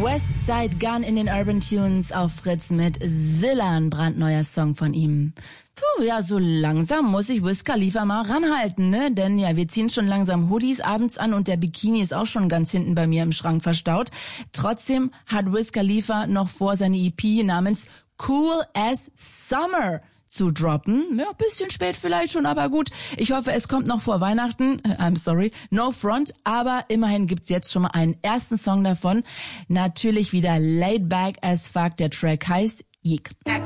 Westside Gun in den Urban Tunes auf Fritz mit Zilla, ein brandneuer Song von ihm. Puh, ja, so langsam muss ich Wiz Khalifa mal ranhalten, ne? Denn ja, wir ziehen schon langsam Hoodies abends an und der Bikini ist auch schon ganz hinten bei mir im Schrank verstaut. Trotzdem hat Wiz Khalifa noch vor, seine EP namens Cool as Summer zu droppen. Ja, bisschen spät vielleicht schon, aber gut. Ich hoffe, es kommt noch vor Weihnachten. I'm sorry, no front. Aber immerhin gibt's jetzt schon mal einen ersten Song davon. Natürlich wieder laid back as fuck. Der Track heißt Yeek.